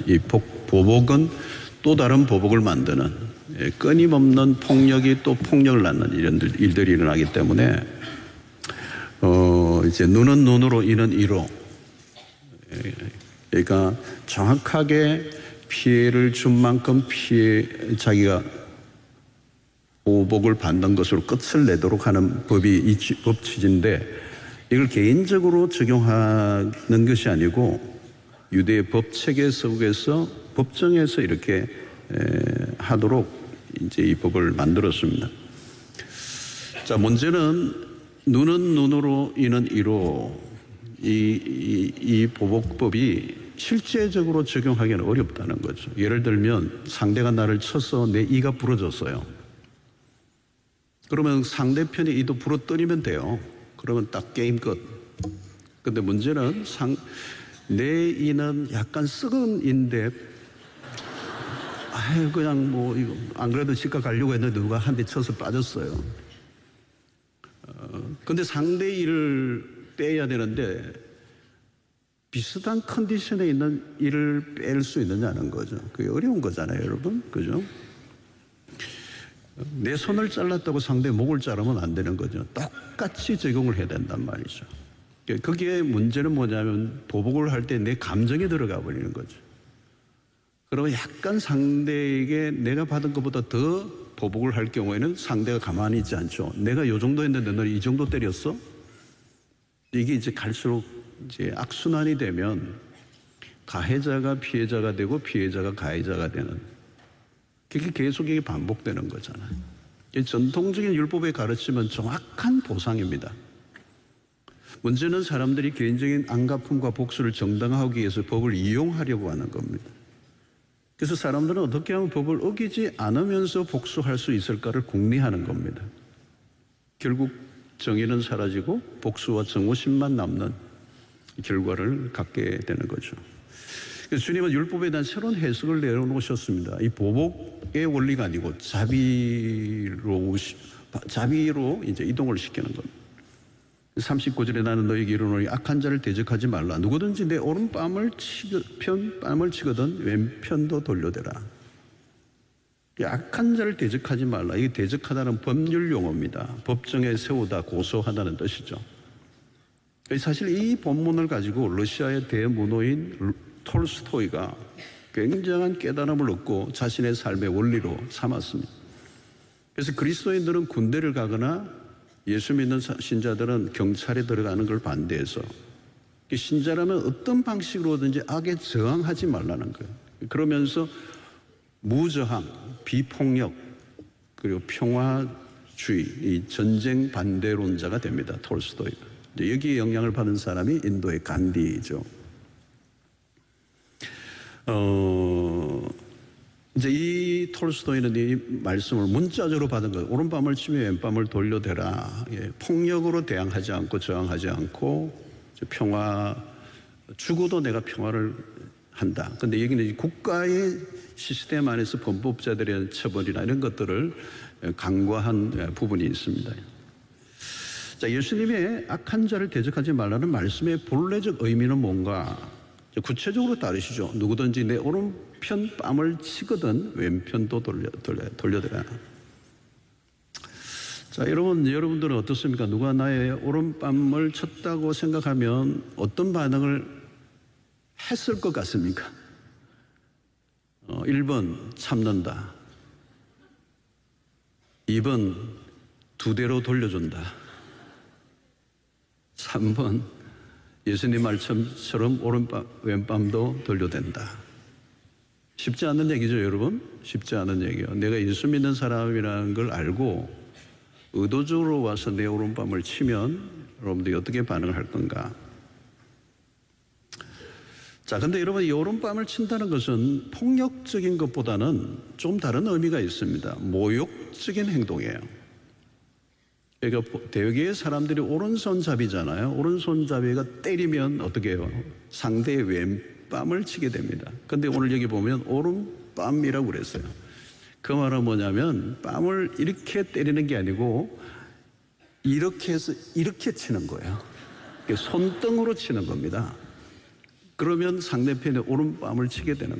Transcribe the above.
이 보복은 또 다른 보복을 만드는, 끊임없는 폭력이 또 폭력을 낳는 이런 일들이 일어나기 때문에 이제 눈은 눈으로 이는 이로, 그러니까 정확하게 피해를 준 만큼 자기가 보복을 받는 것으로 끝을 내도록 하는 법이 법 취지인데, 이걸 개인적으로 적용하는 것이 아니고 유대의 법 체계 속에서 법정에서 이렇게 하도록 이제 이 법을 만들었습니다. 자, 문제는 눈은 눈으로 이는 이로, 이 보복법이 실제적으로 적용하기는 어렵다는 거죠. 예를 들면 상대가 나를 쳐서 내 이가 부러졌어요. 그러면 상대편의 이도 부러뜨리면 돼요. 그러면 딱 게임 끝. 근데 문제는 내 이는 약간 썩은 인데, 그냥 뭐 이거 안 그래도 치과 가려고 했는데 누가 한 대 쳐서 빠졌어요. 근데 상대 이를 빼야 되는데 비슷한 컨디션에 있는 이를 뺄 수 있느냐는 거죠. 그게 어려운 거잖아요, 여러분. 그죠? 내 손을 잘랐다고 상대 목을 자르면 안 되는 거죠. 똑같이 적용을 해야 된단 말이죠. 거기에 문제는 뭐냐면 보복을 할 때 내 감정이 들어가 버리는 거죠. 그러면 약간 상대에게 내가 받은 것보다 더 보복을 할 경우에는 상대가 가만히 있지 않죠. 내가 요 정도 했는데 너는 이 정도 때렸어? 이게 이제 갈수록 이제 악순환이 되면 가해자가 피해자가 되고 피해자가 가해자가 되는, 그게 계속 이게 반복되는 거잖아요. 전통적인 율법의 가르침은 정확한 보상입니다. 문제는 사람들이 개인적인 안갚음과 복수를 정당화하기 위해서 법을 이용하려고 하는 겁니다. 그래서 사람들은 어떻게 하면 법을 어기지 않으면서 복수할 수 있을까를 궁리하는 겁니다. 결국 정의는 사라지고 복수와 정오심만 남는 결과를 갖게 되는 거죠. 그래서 주님은 율법에 대한 새로운 해석을 내놓으셨습니다. 이 보복의 원리가 아니고 자비로 이제 이동을 시키는 겁니다. 39절에 나는 너에게 이르노니 악한 자를 대적하지 말라. 누구든지 내 오른뺨을 치거든 왼편도 돌려대라. 악한 자를 대적하지 말라. 이게 대적하다는 법률 용어입니다. 법정에 세우다, 고소하다는 뜻이죠. 사실 이 본문을 가지고 러시아의 대문호인 톨스토이가 굉장한 깨달음을 얻고 자신의 삶의 원리로 삼았습니다. 그래서 그리스도인들은 군대를 가거나 예수 믿는 신자들은 경찰에 들어가는 걸 반대해서, 신자라면 어떤 방식으로든지 악에 저항하지 말라는 거예요. 그러면서 무저항, 비폭력, 그리고 평화주의, 이 전쟁 반대론자가 됩니다. 톨스토이가. 여기에 영향을 받은 사람이 인도의 간디죠. 이제 이 톨스토이는 이 말씀을 문자적으로 받은 거예요. 오른밤을 치며 왼밤을 돌려대라. 폭력으로 대항하지 않고 저항하지 않고 평화, 죽어도 내가 평화를 한다. 근데 여기는 국가의 시스템 안에서 범법자들의 처벌이나 이런 것들을 강화한 부분이 있습니다. 자, 예수님의 악한 자를 대적하지 말라는 말씀의 본래적 의미는 뭔가? 구체적으로 따르시죠. 누구든지 내 오른편 뺨을 치거든 왼편도 돌려대라. 자, 여러분들은 어떻습니까? 누가 나의 오른뺨을 쳤다고 생각하면 어떤 반응을 했을 것 같습니까? 1번 참는다. 2번 두 대로 돌려준다. 3번 예수님 말씀처럼 왼밤도 돌려댄다. 쉽지 않은 얘기죠, 여러분? 쉽지 않은 얘기요. 내가 예수 믿는 사람이라는 걸 알고 의도적으로 와서 내 오른밤을 치면 여러분들이 어떻게 반응을 할 건가? 자, 근데 여러분, 이 오른밤을 친다는 것은 폭력적인 것보다는 좀 다른 의미가 있습니다. 모욕적인 행동이에요. 그러니까 대개의 사람들이 오른손잡이잖아요. 오른손잡이가 때리면 어떻게 해요? 상대의 왼밤을 치게 됩니다. 근데 오늘 여기 보면 오른밤이라고 그랬어요. 그 말은 뭐냐면 뺨을 이렇게 때리는 게 아니고 이렇게 해서 이렇게 치는 거예요. 손등으로 치는 겁니다. 그러면 상대편의 오른밤을 치게 되는